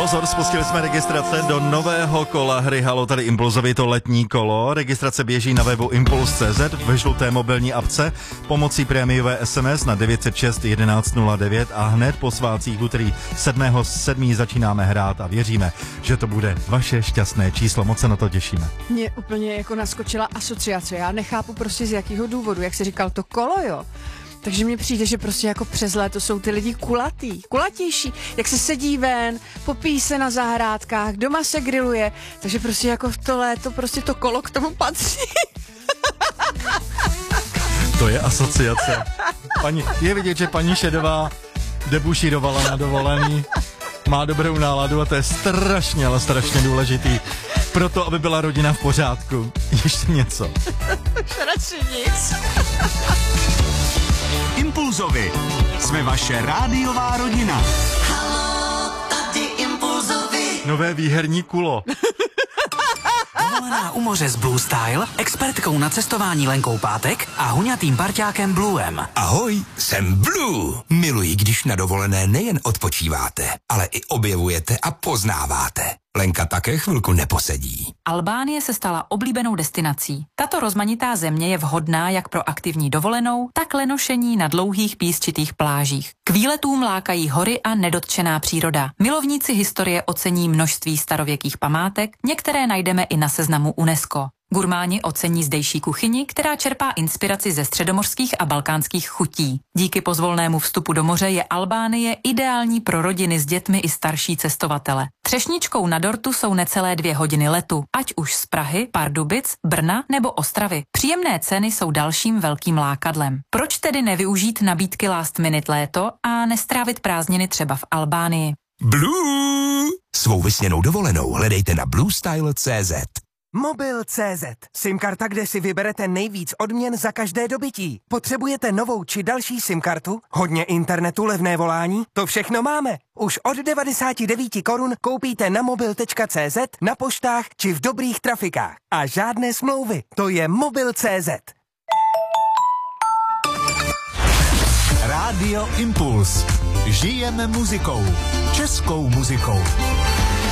pozor, spustili jsme registrace do nového kola hry Halo, tady Impulzovi, to letní kolo. Registrace běží na webu Impuls.cz ve žluté mobilní apce pomocí prémiové SMS na 906 1109 a hned po svátcích úterý 7.7. začínáme hrát a věříme, že to bude vaše šťastné číslo. Moc se na to těšíme. Mě úplně jako naskočila asociace. Já nechápu prostě z jakého důvodu, jak jsi říkal, to kolo, jo. Takže mně přijde, že prostě jako přes léto jsou ty lidi kulatější, jak se sedí ven, popíjí se na zahrádkách, doma se grilluje, takže prostě jako v to léto prostě to kolo k tomu patří. To je asociace. Je vidět, že paní Šedová debušírovala na dovolený, má dobrou náladu a to je strašně, ale strašně důležitý. Proto, aby byla rodina v pořádku. Ještě něco. Radši nic. Impulzovi. Jsme vaše rádiová rodina. Haló, tady Impulzovi. Nové výherní kulo. Dovolená u moře s Blue Style, expertkou na cestování Lenkou Pátek a huňatým parťákem Bluem. Ahoj, jsem Blue. Miluji, když na dovolené nejen odpočíváte, ale i objevujete a poznáváte. Lenka také chvilku neposedí. Albánie se stala oblíbenou destinací. Tato rozmanitá země je vhodná jak pro aktivní dovolenou, tak lenošení na dlouhých písčitých plážích. K výletům lákají hory a nedotčená příroda. Milovníci historie ocení množství starověkých památek, některé najdeme i na seznamu UNESCO. Gurmáni ocení zdejší kuchyni, která čerpá inspiraci ze středomořských a balkánských chutí. Díky pozvolnému vstupu do moře je Albánie ideální pro rodiny s dětmi i starší cestovatele. Třešničkou na dortu jsou necelé 2 hodiny letu, ať už z Prahy, Pardubic, Brna nebo Ostravy. Příjemné ceny jsou dalším velkým lákadlem. Proč tedy nevyužít nabídky Last Minute léto a nestrávit prázdniny třeba v Albánii? Blue! Svou vysněnou dovolenou hledejte na bluestyle.cz. Mobil.cz. SIM-karta, kde si vyberete nejvíc odměn za každé dobytí. Potřebujete novou či další SIM-kartu? Hodně internetu, levné volání? To všechno máme. Už od 99 korun koupíte na mobil.cz, na poštách či v dobrých trafikách. A žádné smlouvy. To je Mobil.cz. Rádio Impuls. Žijeme muzikou. Českou muzikou.